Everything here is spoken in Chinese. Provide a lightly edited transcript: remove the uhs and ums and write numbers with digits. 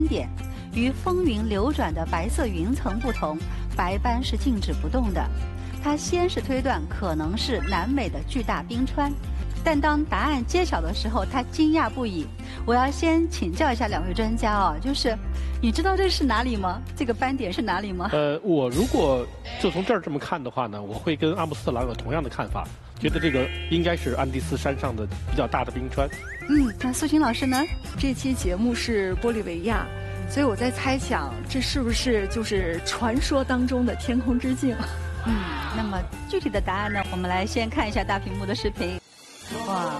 点。与风云流转的白色云层不同，白斑是静止不动的。他先是推断可能是南美的巨大冰川，但当答案揭晓的时候，他惊讶不已。我要先请教一下两位专家哦，就是你知道这是哪里吗？这个斑点是哪里吗？ 我如果就从这儿这么看的话呢，我会跟阿姆斯特朗有同样的看法，觉得这个应该是安第斯山上的比较大的冰川。 那苏青老师呢？ 这期节目是玻利维亚。所以我在猜想，这是不是就是传说当中的天空之镜？ 那么具体的答案呢？我们来先看一下大屏幕的视频。哇，